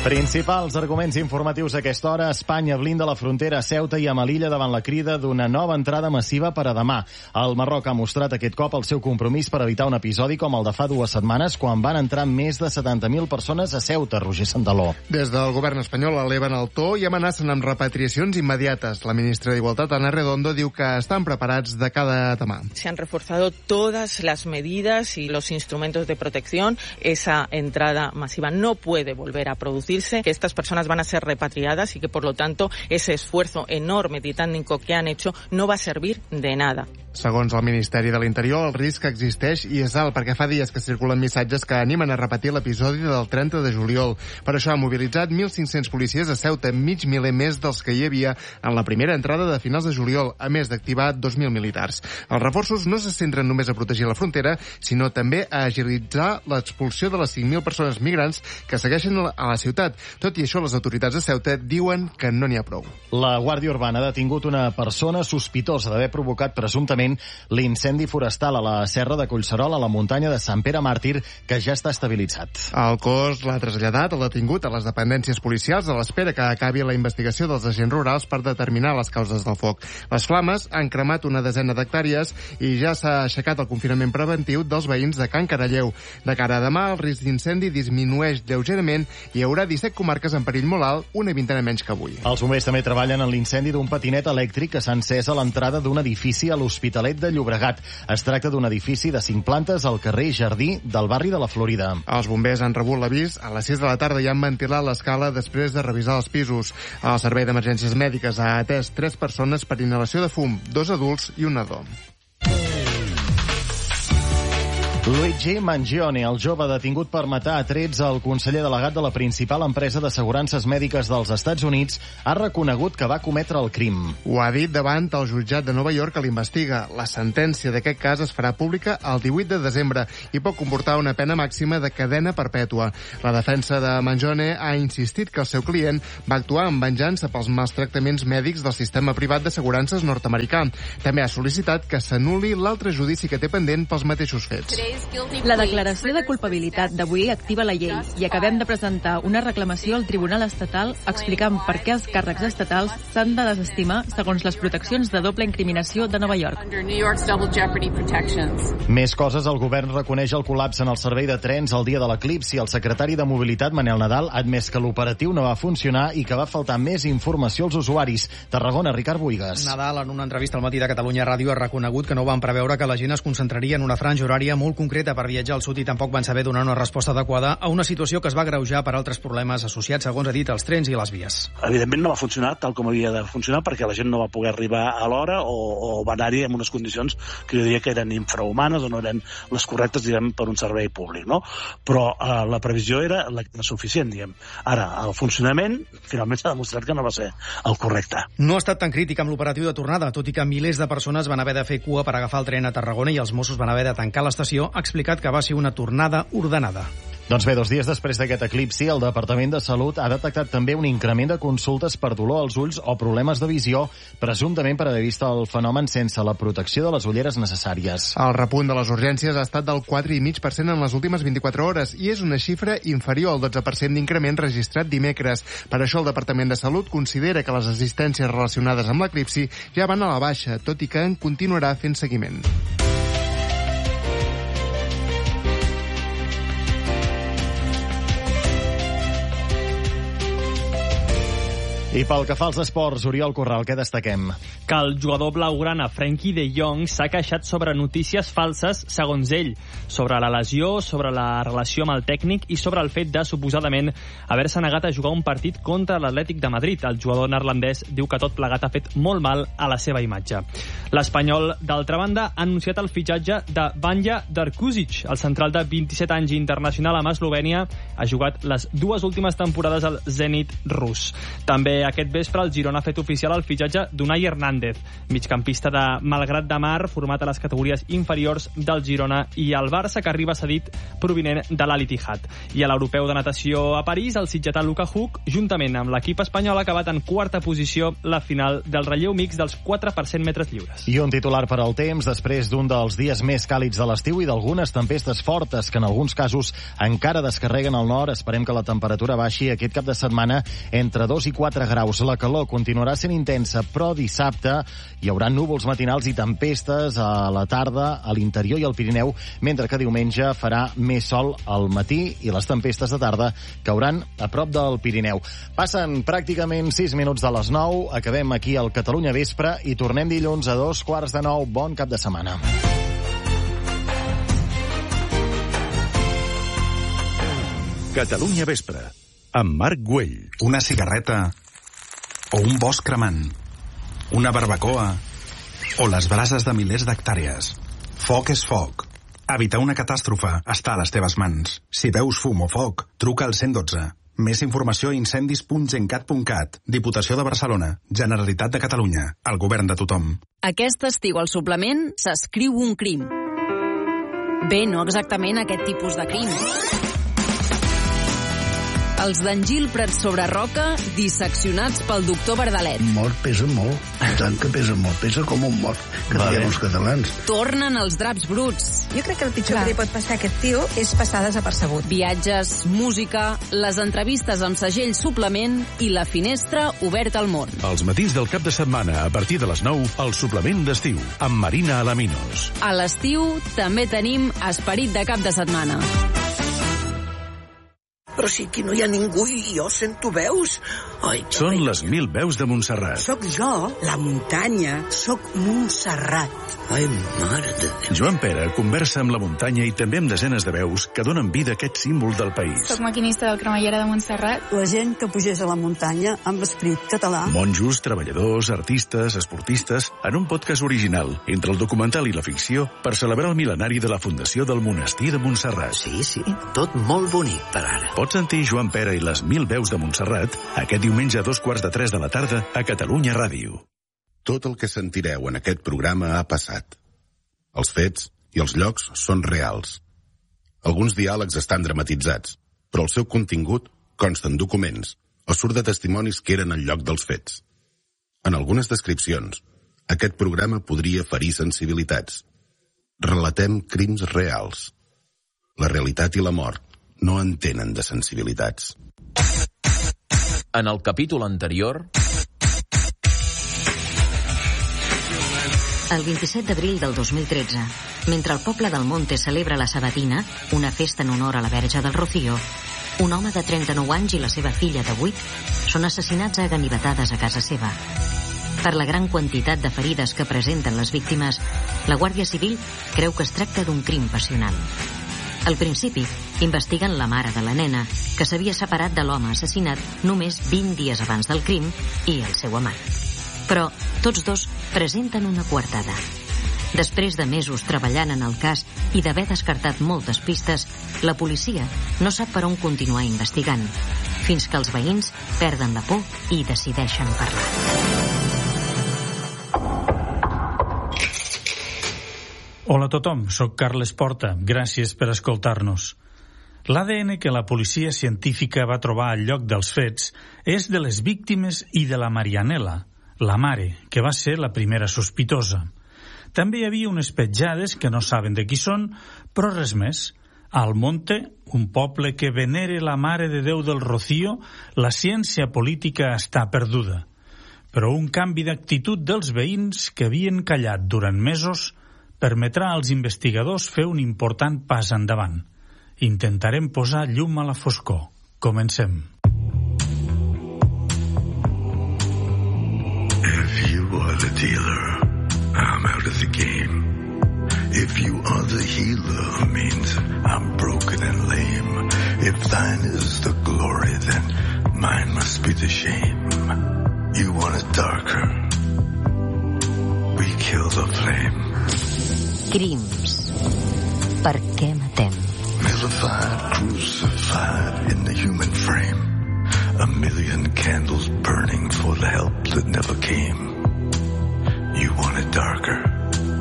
Principals arguments informatius a aquesta hora. Espanya blinda la frontera a Ceuta i a Melilla davant la crida d'una nova entrada massiva per a demà. El Marroc ha mostrat aquest cop el seu compromís per evitar un episodi com el de fa 2 setmanes, quan van entrar més de 70.000 persones a Ceuta, Roger Santaló. Des del govern espanyol eleven el to i amenacen amb repatriacions immediates. La ministra d'Igualtat, Ana Redondo, diu que estan preparats de cada demà. Se han reforzado todas las medidas y los instrumentos de protección. Esa entrada masiva no puede volver a producirse, que estas personas van a ser repatriadas y que, por lo tanto, ese esfuerzo enorme titánico que han hecho no va a servir de nada. Segons el Ministeri de l'Interior, el risc existeix i és alt perquè fa dies que circulen missatges que animen a repetir l'episodi del 30 de juliol. Per això ha mobilitzat 1.500 policies a Ceuta, mig miler més dels que hi havia en la primera entrada de finals de juliol, a més d'activar 2.000 militars. Els reforços no se centren només a protegir la frontera, sinó també a agilitzar l'expulsió de les 5.000 persones migrants que segueixen a la ciutat. Tot i això, les autoritats de Ceuta diuen que no n'hi ha prou. La Guàrdia Urbana ha detingut una persona sospitosa d'haver provocat presumptament l'incendi forestal a la Serra de Collserola, a la muntanya de Sant Pere Màrtir, que ja està estabilitzat. El cos l'ha traslladat, el detingut, a les dependències policials a l'espera que acabi la investigació dels agents rurals per determinar les causes del foc. Les flames han cremat una desena d'hectàrees i ja s'ha aixecat el confinament preventiu dels veïns de Can Caralleu. De cara a demà, el risc d'incendi disminueix lleugerament i hi haurà 17 comarques en perill molt alt, una vintena menys que avui. Els bombers també treballen en l'incendi d'un patinet elèctric que s'ha encès a l'entrada d'un edifici a l'Hospitalet de Llobregat. Es tracta d'un edifici de 5 plantes al carrer Jardí del barri de la Florida. Els bombers han rebut l'avís a les 6 de la tarda i han ventilat l'escala després de revisar els pisos. El Servei d'Emergències Mèdiques ha atès 3 persones per inhalació de fum, 2 adults i un nadó. Luigi Mangione, el jove detingut per matar a trets el conseller delegat de la principal empresa d'assegurances mèdiques dels Estats Units, ha reconegut que va cometre el crim. Ho ha dit davant el jutjat de Nova York que l'investiga. La sentència d'aquest cas es farà pública el 18 de desembre i pot comportar una pena màxima de cadena perpètua. La defensa de Mangione ha insistit que el seu client va actuar en venjança pels maltractaments mèdics del sistema privat d'assegurances nord-americà. També ha sol·licitat que s'anul·li l'altre judici que té pendent pels mateixos fets. La declaració de culpabilitat d'avui activa la llei i acabem de presentar una reclamació al Tribunal Estatal explicant per què els càrrecs estatals s'han de desestimar segons les proteccions de doble incriminació de Nova York. Més coses, el govern reconeix el col·lapse en el servei de trens el dia de l'eclipsi. El secretari de Mobilitat, Manel Nadal, ha admès que l'operatiu no va funcionar i que va faltar més informació als usuaris. Tarragona, Ricard Buigas. Nadal, en una entrevista al matí de Catalunya Ràdio, ha reconegut que no van preveure que la gent es concentraria en una franja horària molt concreta per viatjar al sud i tampoc van saber donar una resposta adequada a una situació que es va agreujar per altres problemes associats, segons ha dit, als trens i les vies. Evidentment no va funcionar tal com havia de funcionar perquè la gent no va poder arribar a l'hora o va anar-hi en unes condicions que jo diria que eren infrahumanes o no eren les correctes, diguem, per un servei públic, no? Però la previsió era la suficient, diguem. Ara, el funcionament finalment s'ha demostrat que no va ser el correcte. No ha estat tan crític amb l'operatiu de tornada, tot i que milers de persones van haver de fer cua per agafar el tren a Tarragona i els Mossos van haver de tancar l'estació, ha explicat que va ser una tornada ordenada. Doncs bé, 2 dies després d'aquest eclipsi, el Departament de Salut ha detectat també un increment de consultes per dolor als ulls o problemes de visió, presumptament per haver vist el fenomen sense la protecció de les ulleres necessàries. El repunt de les urgències ha estat del 4,5% en les últimes 24 hores i és una xifra inferior al 12% d'increment registrat dimecres. Per això el Departament de Salut considera que les assistències relacionades amb l'eclipsi ja van a la baixa, tot i que en continuarà fent seguiment. I pel que fa als esports, Oriol Corral, què destaquem? Que el jugador blaugrana Frenkie de Jong s'ha queixat sobre notícies falses, segons ell, sobre la lesió, sobre la relació amb el tècnic i sobre el fet de, suposadament, haver-se negat a jugar un partit contra l'Atlètic de Madrid. El jugador neerlandès diu que tot plegat ha fet molt mal a la seva imatge. L'Espanyol, d'altra banda, ha anunciat el fitxatge de Vanja Darkuzic. El central de 27 anys internacional amb Eslovènia ha jugat les 2 últimes temporades al Zenit rus. També aquest vespre el Girona ha fet oficial el fitxatge d'Unai Hernández, migcampista de Malgrat de Mar, format a les categories inferiors del Girona, i el Barça, que arriba cedit provinent de l'Al-Ittihad. I a l'europeu de natació a París, el sitgetà Luka Huk, juntament amb l'equip espanyol, ha acabat en quarta posició la final del relleu mix dels 4 per 100 metres lliures. I un titular per al temps, després d'un dels dies més càlids de l'estiu i d'algunes tempestes fortes que en alguns casos encara descarreguen al nord. Esperem que la temperatura baixi aquest cap de setmana entre 2 i 4 graus. La calor continuarà sent intensa, però dissabte hi haurà núvols matinals i tempestes a la tarda a l'interior i al Pirineu, mentre que diumenge farà més sol al matí i les tempestes de tarda cauran a prop del Pirineu. Passen pràcticament 6 minuts de les 9, acabem aquí al Catalunya Vespre i tornem dilluns a 8:45. Bon cap de setmana. Catalunya Vespre, amb Marc Güell. Una cigarreta o un bosc cremant, una barbacoa o les brases de milers d'hectàrees. Foc és foc. Evitar una catàstrofe està a les teves mans. Si veus fum o foc, truca al 112. Més informació a incendis.gencat.cat. Diputació de Barcelona, Generalitat de Catalunya, el govern de tothom. Aquest estiu al suplement s'escriu un crim. Bé, no exactament aquest tipus de crim. Els d'Engil Prats sobre Roca, disseccionats pel doctor Verdalet. Mort pesa molt, i tant que pesa molt, pesa com un mort, que diem els catalans. Tornen els draps bruts. Jo crec que el pitjor que li pot passar a aquest tio és passar desapercebut. Viatges, música, les entrevistes amb segell suplement i la finestra oberta al món. Els matins del cap de setmana, a partir de les 9, el suplement d'estiu, amb Marina Alaminos. A l'estiu també tenim esperit de cap de setmana. Però si aquí no hi ha ningú i jo sento veus. Ai, Són les 1000 veus de Montserrat. Soc jo, la muntanya. Soc Montserrat. Ai, mare de Déu. Joan Pere conversa amb la muntanya i també amb desenes de veus que donen vida a aquest símbol del país. Soc maquinista del Cremallera de Montserrat. La gent que pugés a la muntanya amb esperit català. Monjos, treballadors, artistes, esportistes, en un podcast original, entre el documental i la ficció, per celebrar el mil·lenari de la fundació del Monestir de Montserrat. Sí, tot molt bonic per ara. Pots sentir Joan Pere i les 1000 veus de Montserrat aquest diumenge a 2:45 de la tarda a Catalunya Ràdio. Tot el que sentireu en aquest programa ha passat. Els fets i els llocs són reals. Alguns diàlegs estan dramatitzats, però el seu contingut consta en documents o surt de testimonis que eren al lloc dels fets. En algunes descripcions, aquest programa podria ferir sensibilitats. Relatem crims reals. La realitat i la mort no entenen de sensibilitats. En el capítol anterior... El 27 d'abril del 2013, mentre el poble del Monte celebra la Sabatina, una festa en honor a la Verge del Rocío, un home de 39 anys i la seva filla de 8 són assassinats a ganivetades a casa seva. Per la gran quantitat de ferides que presenten les víctimes, la Guàrdia Civil creu que es tracta d'un crim passional. Al principi, investiguen la mare de la nena, que s'havia separat de l'home assassinat només 20 dies abans del crim, i el seu amant. Però tots dos presenten una coartada. Després de mesos treballant en el cas i d'haver descartat moltes pistes, la policia no sap per on continuar investigant, fins que els veïns perden la por i decideixen parlar. Hola a tothom, soc Carles Porta. Gràcies per escoltar-nos. L'ADN que la policia científica va trobar al lloc dels fets és de les víctimes i de la Marianela, la mare, que va ser la primera sospitosa. També hi havia unes petjades que no saben de qui són, però res més. Al Monte, un poble que venere la Mare de Déu del Rocío, la ciència política està perduda. Però un canvi d'actitud dels veïns que havien callat durant mesos permetrà als investigadors fer un important pas endavant. Intentarem posar llum a la foscor. Comencem. If you are the dealer, I'm out of the game. If you are the healer, means I'm broken and lame. If thine is the glory, then mine must be the shame. You want it darker, we kill the flame. Crims. Per què matem? Vilified, crucified in the human frame. A million candles burning for the help that never came. You want it darker.